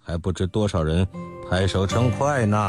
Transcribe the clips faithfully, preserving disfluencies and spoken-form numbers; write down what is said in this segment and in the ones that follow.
还不知多少人拍手称快呢。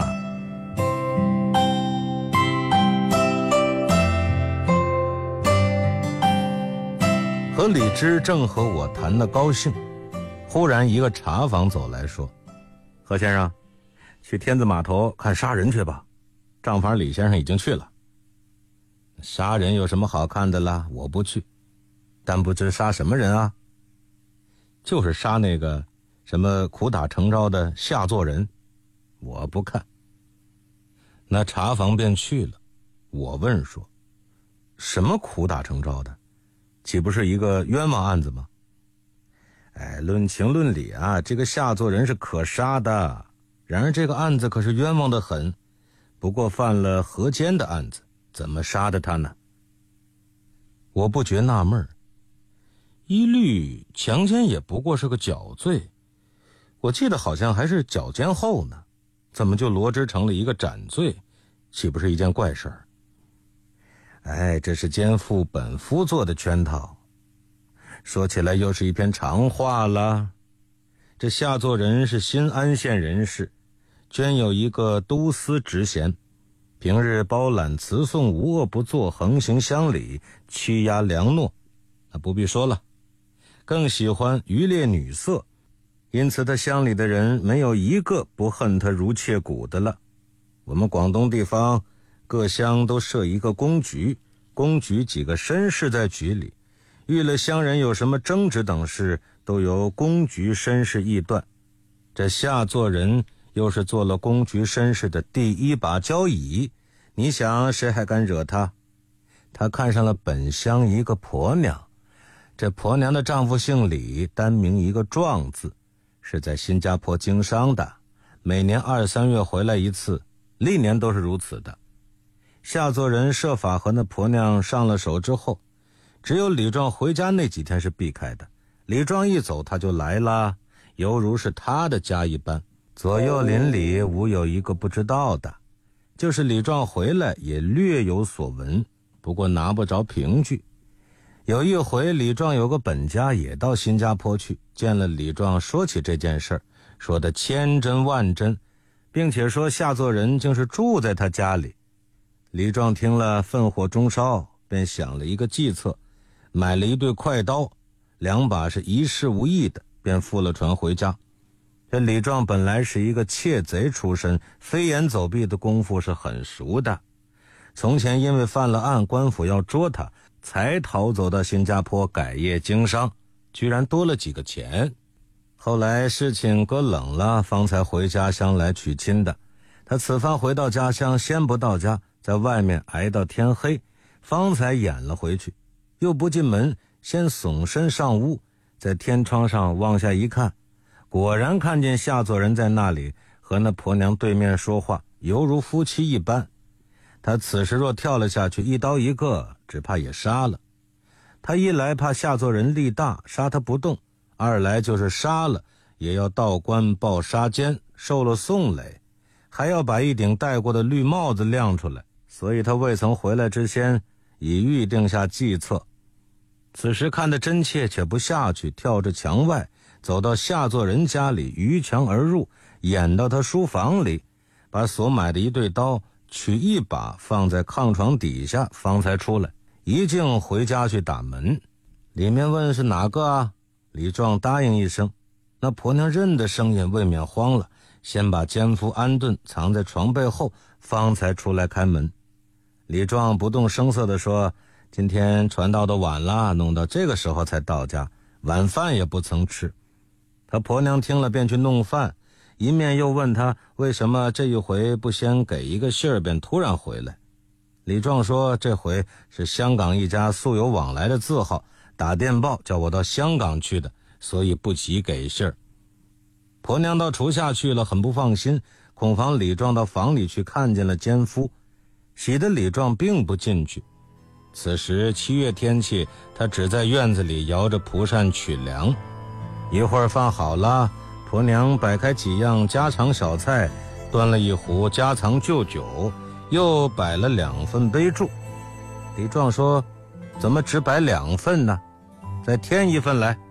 和李芝正和我谈得高兴，忽然一个茶坊走来说：何先生，去天子码头看杀人去吧，账房李先生已经去了。杀人有什么好看的啦？我不去，但不知杀什么人啊？就是杀那个什么苦打成招的下作人，我不看。那茶房便去了。我问说：什么苦打成招的？岂不是一个冤枉案子吗？哎，论情论理啊，这个下作人是可杀的，然而这个案子可是冤枉的很，不过犯了合奸的案子，怎么杀的他呢？我不觉纳闷，一律强奸也不过是个绞罪，我记得好像还是绞奸后呢，怎么就罗织成了一个斩罪，岂不是一件怪事儿？哎，这是奸夫本夫做的圈套，说起来又是一篇长话了。这下作人是新安县人士，捐有一个都司职衔，平日包揽辞送，无恶不作，横行乡里，屈压良诺，那不必说了，更喜欢渔猎女色，因此他乡里的人没有一个不恨他如切骨的了。我们广东地方各乡都设一个公局，公局几个绅士在局里，遇了乡人有什么争执等事，都由公局绅士议断。这下作人又是做了公局绅士的第一把交椅，你想谁还敢惹他？他看上了本乡一个婆娘，这婆娘的丈夫姓李，单名一个壮字，是在新加坡经商的，每年二三月回来一次，历年都是如此的。下作人设法和那婆娘上了手之后，只有李壮回家那几天是避开的，李壮一走他就来了，犹如是他的家一般，左右邻里无有一个不知道的。就是李壮回来也略有所闻，不过拿不着凭据。有一回李壮有个本家也到新加坡去，见了李壮，说起这件事儿，说的千真万真，并且说下作人竟是住在他家里。李壮听了愤火中烧，便想了一个计策，买了一对快刀，两把是一事无益的，便负了船回家。这李壮本来是一个窃贼出身，飞檐走壁的功夫是很熟的，从前因为犯了案，官府要捉他，才逃走到新加坡改业经商，居然多了几个钱。后来事情搁冷了，方才回家乡来娶亲的。他此番回到家乡，先不到家，在外面挨到天黑，方才掩了回去，又不进门，先耸身上屋，在天窗上往下一看，果然看见下作人在那里和那婆娘对面说话，犹如夫妻一般。他此时若跳了下去，一刀一个，只怕也杀了。他一来怕下作人力大，杀他不动，二来就是杀了也要到官报杀奸，受了宋累，还要把一顶戴过的绿帽子亮出来，所以他未曾回来之前已预定下计策。此时看得真切，且不下去，跳着墙外走到下作人家里，逾墙而入，掩到他书房里，把所买的一对刀取一把放在炕床底下，方才出来，一径回家去打门。里面问是哪个啊？李壮答应一声，那婆娘认得声音，未免慌了，先把奸夫安顿藏在床背后，方才出来开门。李壮不动声色地说，今天传道的晚了，弄到这个时候才到家，晚饭也不曾吃。他婆娘听了便去弄饭，一面又问他为什么这一回不先给一个信儿便突然回来。李壮说，这回是香港一家素有往来的字号打电报叫我到香港去的，所以不急给信儿。婆娘到厨下去了，很不放心，恐防李壮到房里去看见了奸夫，喜得李壮并不进去。此时七月天气，他只在院子里摇着蒲扇取凉。一会儿饭好了，婆娘摆开几样家常小菜，端了一壶家常旧酒，又摆了两份杯箸。李壮说，怎么只摆两份呢？再添一份来。